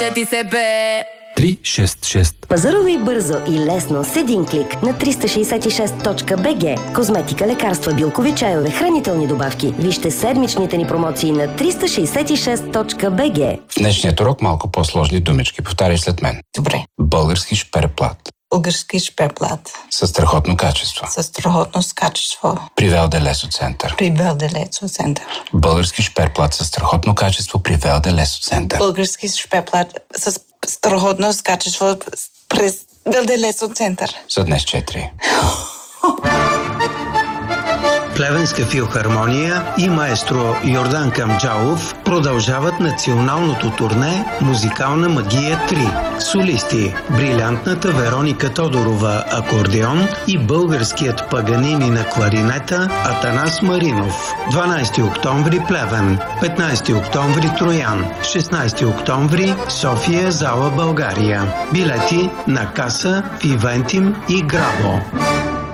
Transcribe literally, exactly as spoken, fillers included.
Ти се бе. три шест шест. Пазарувай бързо и лесно с един клик на триста шейсет и шест точка би джи. Козметика, лекарства, билкови чайове, хранителни добавки. Вижте седмичните ни промоции на триста шейсет и шест точка би джи. В днешният урок малко по-сложни думички. Повтаряй след мен. Добре. Български шперплат. Български шперплат. Със страхотно качество. Със страхотно качество. При Велде Лесо Център. При Велде Лесо Център. Български шперплат със страхотно качество при Велде Лесо Център. Български шперплат с страхотно качество през Велде Лесо Център. За днес четири. Плевенска филхармония и маестро Йордан Камджалов продължават националното турне «Музикална магия три». Солисти – брилянтната Вероника Тодорова акордеон и българският Паганини на кларинета Атанас Маринов. дванайсети октомври Плевен, петнайсети октомври Троян, шестнайсети октомври София, зала България. Билети на каса, Ивентим и Грабо.